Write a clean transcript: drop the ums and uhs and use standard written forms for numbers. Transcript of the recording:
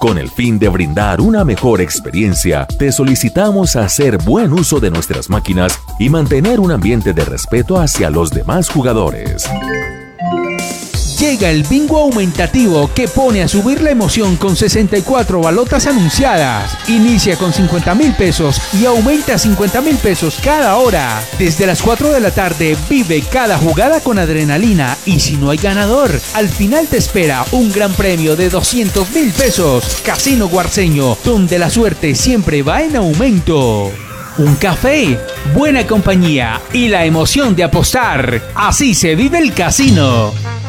Con el fin de brindar una mejor experiencia, te solicitamos hacer buen uso de nuestras máquinas y mantener un ambiente de respeto hacia los demás jugadores. Llega el bingo aumentativo que pone a subir la emoción con 64 balotas anunciadas. Inicia con 50,000 pesos y aumenta a 50,000 pesos cada hora. Desde las 4 de la tarde vive cada jugada con adrenalina y si no hay ganador, al final te espera un gran premio de 200,000 pesos. Casino Guarceño, donde la suerte siempre va en aumento. Un café, buena compañía y la emoción de apostar. Así se vive el casino.